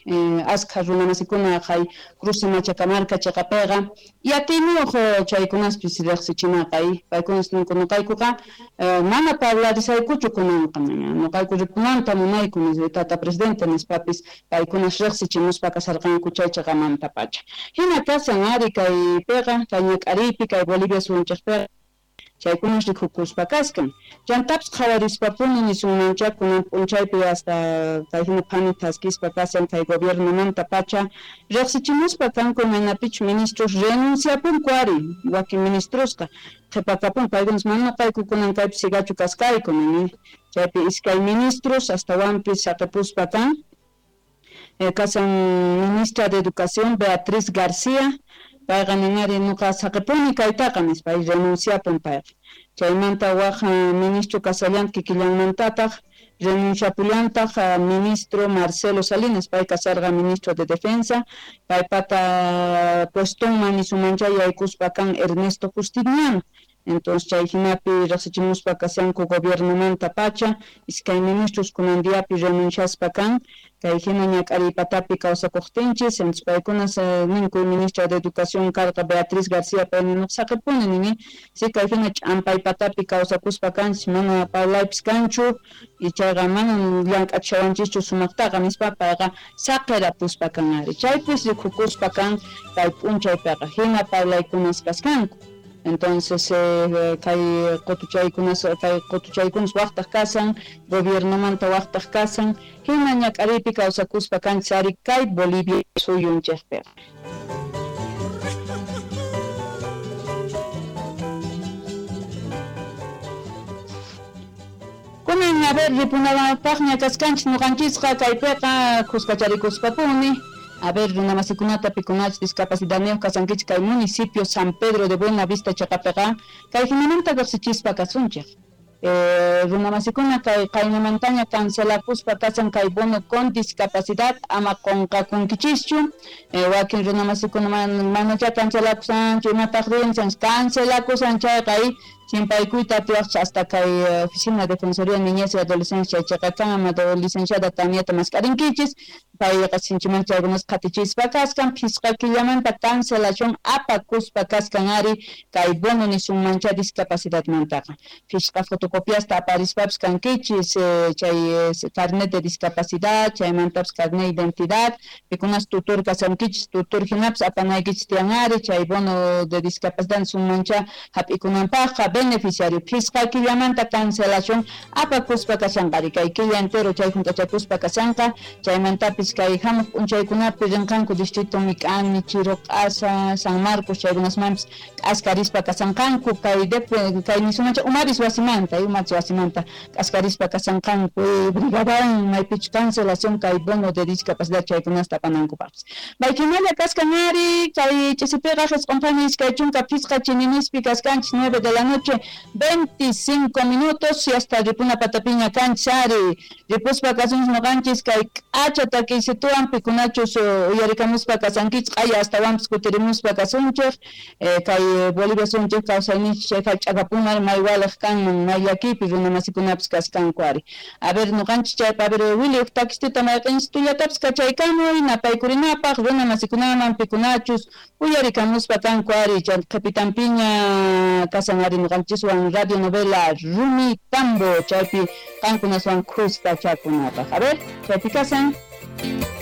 asqa runamasikuuna hay Cruce Machacamarca chaqapiqa yatimiuq chaykunaspis riqsichinaqa paykunas nuqaykuqa mana parlarisaykuchu kunanqa nuqayku ripunanta munayku tata presidente nispapis paykunas riqsichimuspa kasarqanku chay chaqamanta pacha hina kasan ari kaypiqa kay ñak'ariypi kay Bolivia sunchaqpiqa chaykunas rikhukuspa kaskan chantapis qhawarispapuni nisunmancha kunan p'unchaypi hasta kay hina phani thaskispa kasan kay gobiernomanta pacha riqsichimuspa kanku manapichu ministros renunciapunku ari wakin ministrosqa qhipakapun paykunas mana nuqayku kunan kaypi sigachu kaskayku nini chaypi iskay ministros astawanpis saqipuspa kan kasan ministra de Educación Beatriz García payqa ninari nuqa saqipuni kaytaqa nispa renunciapun payqa chaymanta waqa ministro Casallank'i killanmantataq renunciapullantaq ministro Marcelo Salinas pay kasarqa ministro de Defensa paypata puestonman nisumancha yaykuspa kan Ernesto Justiniano entonces chay hinapi riqsichimuspa kasanku gobiernomanta pacha iskay ministros kunandiapi renunciaspa kan kay hina ñak'ariypatapi kawsakuqtinchis entonces paykunas ninku ministra de Educación karqa Beatriz García paymi nuqa saqipuni nini si kay hina ch'ampaypatapi kawsakuspa kanchis mana parlaypis kanchu y chayqa mana llank'achishawanchischu sumaqtaqa nispa payqa saqirapuspa kan ari chaypis rikhukuspa kan kay p'unchaypiqa hina parlaykunas kaskanku entonces kay qutuchaykunas waqtaq kasan gobiernomanta waqtaq kasan hina ñak'ariypi kawsakuspa kanchis ari kay Bolivia suyunchikpiqa kunan a ver ripunawapaqña kaskanchis nuqanchisqa kaypiqa kuskacharicuspapuni a ver runamasikunata pikunach discapacidad kasankichik kay municipio San Pedro de Buenavista chaqapiqa kay hinamanta riqsichispa kasunchik runamasikuna kay qaynamantaña cancelakuspa kasan kay bono con discapacidad ama qunqakunkichischu wakin runamasikuna manacha cancelakusanchu imataq rinchans cancelakusanchay kay chimpaykuyta tiwaqcha hasta kay oficina defensoría niñez y adolescencia chaqakama licenciada Tanieta Mascarinkichis payqa sinchimancha algunas qatichispa kaskan phisqa killamanta cancelación apakuspa kaskan ari kay bono nisunmancha discapacidad mantaqa phisqa fotocopiasta aparispapas kankichis chay carnet de discapacidad chaymantapas carnet de identidad pikunas tutor kasankichis tutor hinapas apanaykichis tiyan ari chay bono de discapacidad nisunmancha hap'ikunanpaqa beneficiario phisqa killamanta cancelación apakuspa kasanqari kay killa entero chay juntachapuspa kasanqa chaymantapis kay hamuq p'unchaykunapi rinqanku distrito Mik'ani, Chiroq'asa, San Marcos chaykunasmanpis k'askarispa kasanqanku kay nisumancha umaris wasimanta k'askarispa kasanqanku brigadawan maypichu cancelación kay bono de discapacidad chaykunasta apanankupaqpas maykinalla kaskanari kay ch'isipiqa qisqunqanis kay chunka phisqa chininispi kaskanchis 9 de la noche 25 minutos y hasta ripuna patapiña kanchis ari ripuspa kasunchis nuqanchis kay k'achata kisituwan pikunachus uyarikamuspa kasankichis q'aya astawanpis kutirimuspa kasunchik kay Bolivia sunchik kawsayninchik chay ch'akapuna may walaq kanman may llakipi runamasikunapis kaskanku ari a ver nuqanchis chaypa a ver Willy takistita mayqinchis tuyatapis kachaykamuy napaykurinapaq runamasikunman pikunachus uyarikamuspa kanku ari chay qhipitanpiña kasan ari nuqanchiswan radio novela Rumi Tambo chaypi kankunaswan khuspa chakunapaq a ver chaypi kasan